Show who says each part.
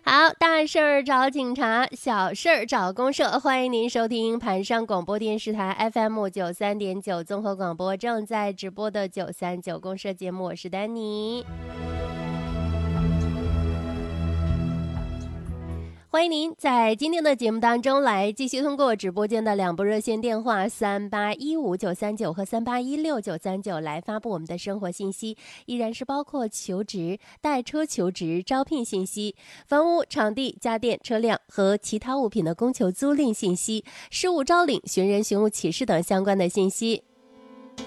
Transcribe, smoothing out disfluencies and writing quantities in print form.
Speaker 1: 好，大事儿找警察，小事儿找公社。欢迎您收听盘山广播电视台 FM93.9综合广播正在直播的939公社节目，我是丹妮。欢迎您在今天的节目当中来继续通过直播间的两部热线电话3815-939和3816-939来发布我们的生活信息，依然是包括求职、代车求职、招聘信息、房屋、场地、家电、车辆和其他物品的供求租赁信息、事务招领、寻人寻物启事等相关的信息。